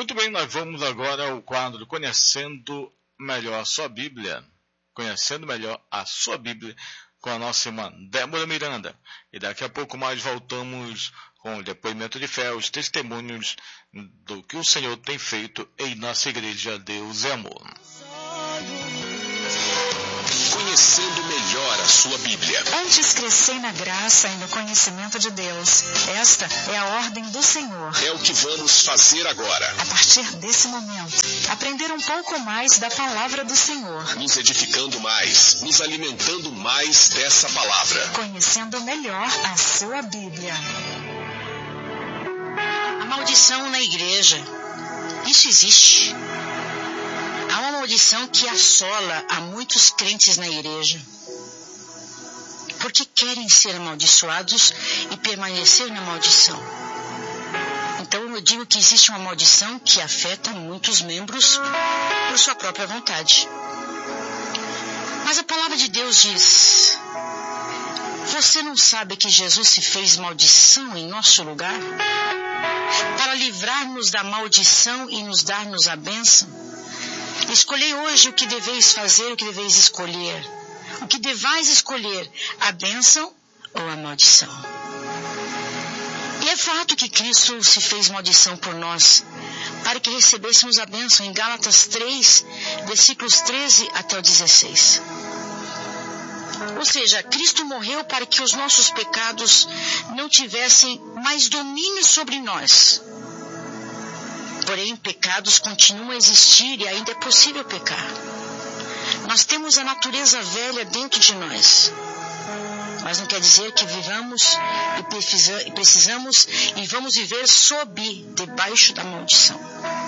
Muito bem, nós vamos agora ao quadro Conhecendo Melhor a Sua Bíblia. Conhecendo Melhor a Sua Bíblia com a nossa irmã Débora Miranda. E daqui a pouco mais voltamos com o depoimento de fé, os testemunhos do que o Senhor tem feito em nossa igreja. Deus é amor. Conhecendo melhor a sua Bíblia. Antes crescei na graça e no conhecimento de Deus. Esta é a ordem do Senhor. É o que vamos fazer agora. A partir desse momento, aprender um pouco mais da palavra do Senhor. Nos edificando mais, nos alimentando mais dessa palavra. Conhecendo melhor a sua Bíblia. A maldição na igreja. Isso existe. Há uma maldição que assola a muitos crentes na igreja, porque querem ser amaldiçoados e permanecer na maldição. Então eu digo que existe uma maldição que afeta muitos membros por sua própria vontade. Mas a palavra de Deus diz: você não sabe que Jesus se fez maldição em nosso lugar? Para livrar-nos da maldição e nos dar-nos a bênção? Escolhei hoje o que deveis fazer, o que deveis escolher. O que devais escolher, a bênção ou a maldição. E é fato que Cristo se fez maldição por nós, para que recebêssemos a bênção, em Gálatas 3, versículos 13 até o 16. Ou seja, Cristo morreu para que os nossos pecados não tivessem mais domínio sobre nós. Porém, pecados continuam a existir e ainda é possível pecar. Nós temos a natureza velha dentro de nós. Mas não quer dizer que vivamos e precisamos e vamos viver debaixo da maldição.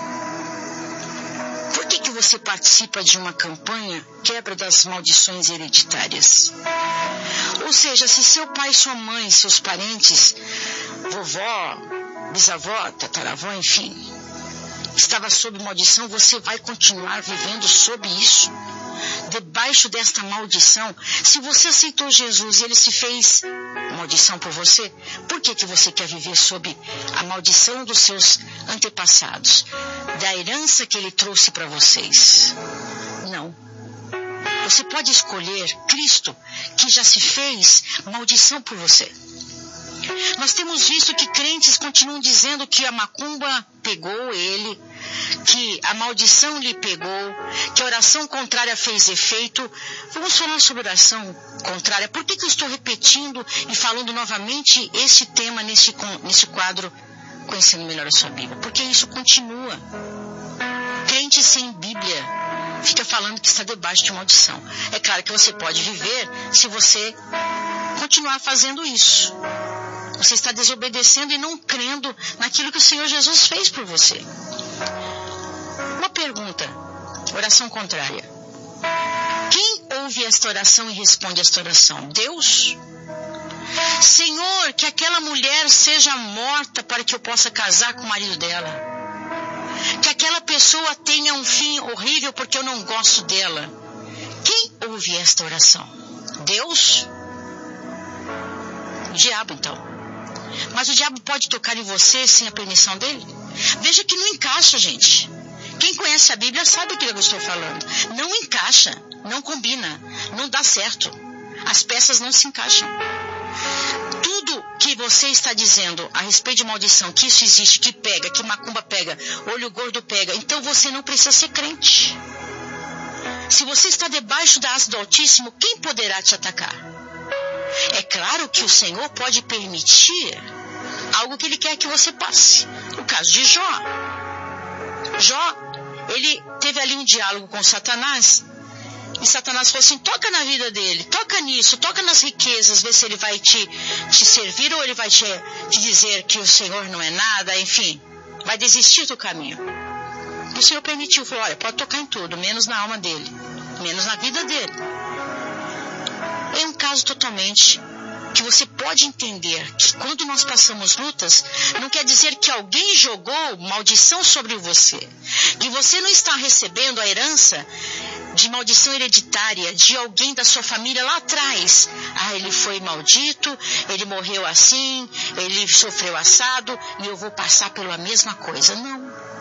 Por que você participa de uma campanha quebra das maldições hereditárias? Ou seja, se seu pai, sua mãe, seus parentes, vovó, bisavó, tataravó, enfim, estava sob maldição, você vai continuar vivendo sob isso, debaixo desta maldição. Se você aceitou Jesus e ele se fez maldição por você, por que você quer viver sob a maldição dos seus antepassados, da herança que ele trouxe para vocês? Não. Você pode escolher Cristo, que já se fez maldição por você. Nós temos visto que crentes continuam dizendo que a macumba pegou ele, que a maldição lhe pegou, que a oração contrária fez efeito. Vamos falar sobre oração contrária. Por que eu estou repetindo e falando novamente esse tema nesse quadro, Conhecendo Melhor a Sua Bíblia? Porque isso continua. Crente sem Bíblia fica falando que está debaixo de maldição. É claro que você pode viver se você continuar fazendo isso. Você está desobedecendo e não crendo naquilo que o Senhor Jesus fez por você. Uma pergunta, oração contrária. Quem ouve esta oração e responde esta oração? Deus? Senhor, que aquela mulher seja morta para que eu possa casar com o marido dela. Que aquela pessoa tenha um fim horrível porque eu não gosto dela. Quem ouve esta oração? Deus? O diabo, então. Mas o diabo pode tocar em você sem a permissão dele? Veja que não encaixa, gente. Quem conhece a Bíblia sabe o que eu estou falando. Não encaixa, não combina, não dá certo. As peças não se encaixam. Tudo que você está dizendo a respeito de maldição, que isso existe, que pega, que macumba pega, olho gordo pega, então você não precisa ser crente. Se você está debaixo da asa do Altíssimo, quem poderá te atacar? É claro que o Senhor pode permitir algo que Ele quer que você passe. O caso de Jó. Jó, ele teve ali um diálogo com Satanás. E Satanás falou assim: toca na vida dele, toca nisso, toca nas riquezas, vê se ele vai te servir ou ele vai te dizer que o Senhor não é nada, enfim, vai desistir do caminho. E o Senhor permitiu, falou: olha, pode tocar em tudo, menos na alma dele, menos na vida dele. É um caso totalmente que você pode entender que quando nós passamos lutas, não quer dizer que alguém jogou maldição sobre você, que você não está recebendo a herança de maldição hereditária de alguém da sua família lá atrás. Ah, ele foi maldito, ele morreu assim, ele sofreu assado e eu vou passar pela mesma coisa. Não.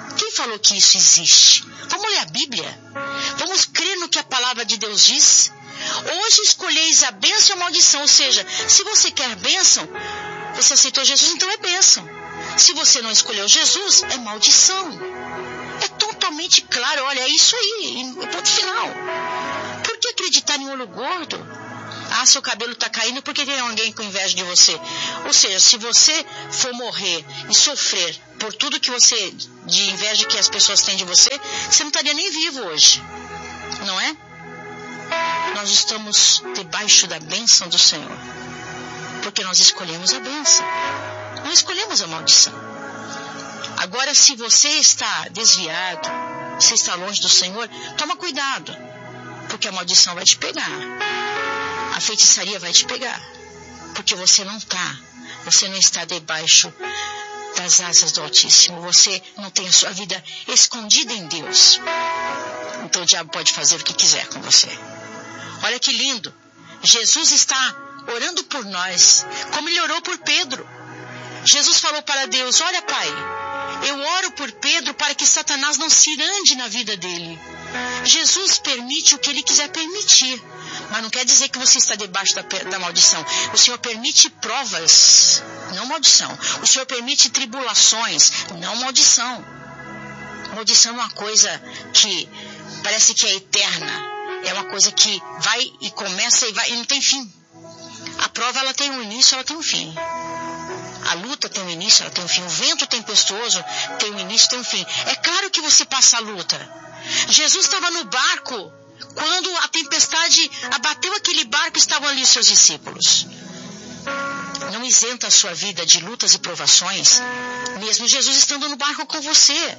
Quem falou que isso existe? Vamos ler a Bíblia. Vamos crer no que a palavra de Deus diz. Hoje escolheis a bênção e a maldição. Ou seja, se você quer bênção, você aceitou Jesus, então é bênção. Se você não escolheu Jesus, é maldição. É totalmente claro. Olha, é isso aí. Ponto final. Por que acreditar em olho gordo? Ah, seu cabelo está caindo porque tem alguém com inveja de você. Ou seja, se você for morrer e sofrer por tudo que você, de inveja que as pessoas têm de você, você não estaria nem vivo hoje. Não é? Nós estamos debaixo da bênção do Senhor. Porque nós escolhemos a bênção. Não escolhemos a maldição. Agora, se você está desviado, você está longe do Senhor, toma cuidado. Porque a maldição vai te pegar. A feitiçaria vai te pegar. Porque você não está debaixo das asas do Altíssimo. Você não tem a sua vida escondida em Deus. Então o diabo pode fazer o que quiser com você. Olha que lindo. Jesus está orando por nós, como ele orou por Pedro. Jesus falou para Deus: olha, Pai, eu oro por Pedro para que Satanás não se irande na vida dele. Jesus permite o que ele quiser permitir, mas não quer dizer que você está debaixo da maldição. O Senhor permite provas, não maldição. O Senhor permite tribulações, não maldição. Maldição é uma coisa que parece que é eterna. É uma coisa que vai e começa e vai e não tem fim. A prova, ela tem um início, ela tem um fim. A luta tem um início, ela tem um fim. O vento tempestuoso tem um início, tem um fim. É claro que você passa a luta. Jesus estava no barco quando a tempestade abateu aquele barco, estavam ali os seus discípulos. Não isenta a sua vida de lutas e provações, mesmo Jesus estando no barco com você.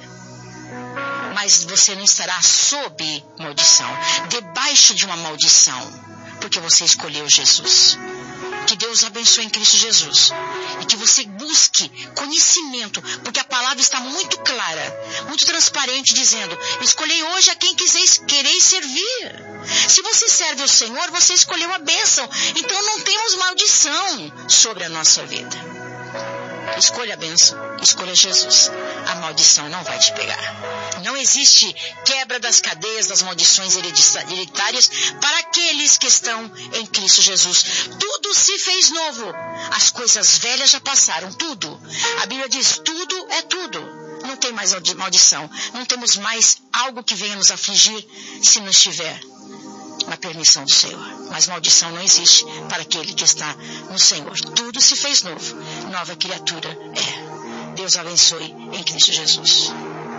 Mas você não estará sob maldição, debaixo de uma maldição, porque você escolheu Jesus. Que Deus abençoe em Cristo Jesus. E que você busque conhecimento, porque a palavra está muito clara, muito transparente, dizendo: escolhei hoje a quem quereis servir. Se você serve o Senhor, você escolheu a bênção. Então não temos maldição sobre a nossa vida. Escolha a bênção, escolha Jesus. A maldição não vai te pegar. Não existe quebra das cadeias das maldições hereditárias para aqueles que estão em Cristo Jesus. Tudo se fez novo. As coisas velhas já passaram, tudo. A Bíblia diz: tudo é tudo. Não tem mais maldição. Não temos mais algo que venha nos afligir se não estiver na permissão do Senhor. Mas maldição não existe para aquele que está no Senhor. Tudo se fez novo. Nova criatura é. Deus abençoe em Cristo Jesus.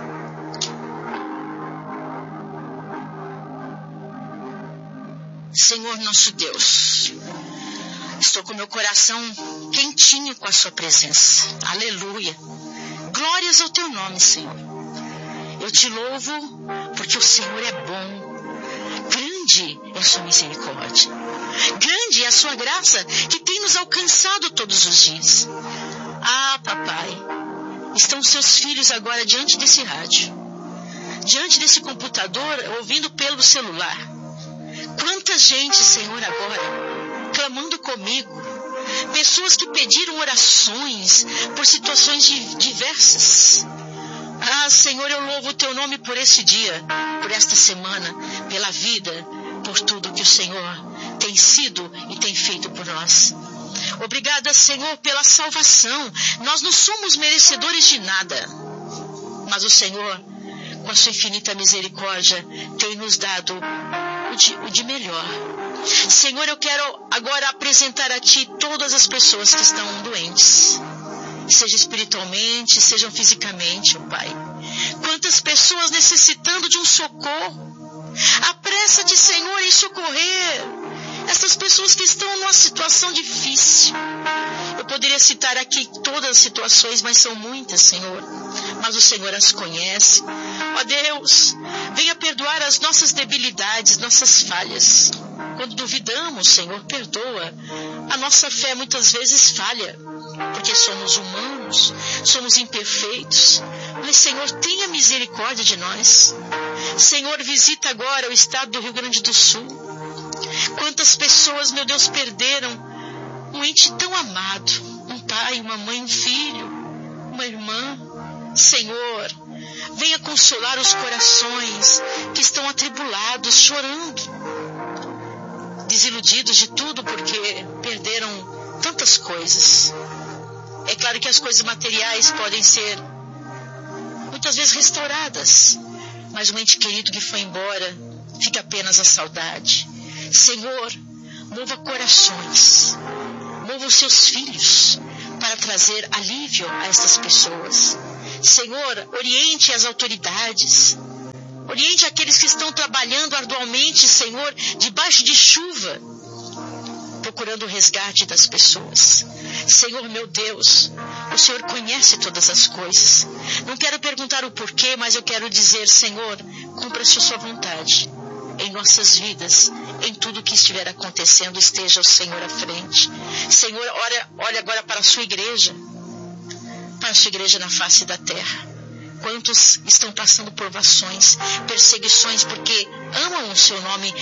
Senhor nosso Deus, estou com meu coração quentinho com a sua presença. Aleluia. Glórias ao teu nome, Senhor. Eu te louvo porque o Senhor é bom. Grande é a sua misericórdia. Grande é a sua graça que tem nos alcançado todos os dias. Ah, papai, estão seus filhos agora diante desse rádio, diante desse computador, ouvindo pelo celular. Quanta gente, Senhor, agora clamando comigo. Pessoas que pediram orações por situações diversas. Ah, Senhor, eu louvo o teu nome por esse dia, por esta semana, pela vida, por tudo que o Senhor tem sido e tem feito por nós. Obrigada, Senhor, pela salvação. Nós não somos merecedores de nada, mas o Senhor, com a sua infinita misericórdia, tem nos dado o de melhor. Senhor, eu quero agora apresentar a Ti todas as pessoas que estão doentes, seja espiritualmente, sejam fisicamente, ó Pai. Quantas pessoas necessitando de um socorro. Apressa-te, Senhor, em socorrer essas pessoas que estão numa situação difícil. Eu poderia citar aqui todas as situações, mas são muitas, Senhor. Mas o Senhor as conhece. Ó Deus, venha perdoar as nossas debilidades, nossas falhas. Quando duvidamos, Senhor, perdoa. A nossa fé muitas vezes falha, porque somos humanos, somos imperfeitos. Mas, Senhor, tenha misericórdia de nós. Senhor, visita agora o estado do Rio Grande do Sul. Quantas pessoas, meu Deus, perderam um ente tão amado, um pai, uma mãe, um filho, uma irmã. Senhor, venha consolar os corações que estão atribulados, chorando, desiludidos de tudo porque perderam tantas coisas. É claro que as coisas materiais podem ser muitas vezes restauradas, mas um ente querido que foi embora, fica apenas a saudade. Senhor, mova corações, mova os seus filhos para trazer alívio a estas pessoas. Senhor, oriente as autoridades, oriente aqueles que estão trabalhando arduamente, Senhor, debaixo de chuva, procurando o resgate das pessoas. Senhor, meu Deus, o Senhor conhece todas as coisas. Não quero perguntar o porquê, mas eu quero dizer, Senhor, cumpra-se a sua vontade em nossas vidas, em tudo que estiver acontecendo, esteja o Senhor à frente. Senhor, olha agora para a sua igreja na face da terra. Quantos estão passando provações, perseguições, porque amam o seu nome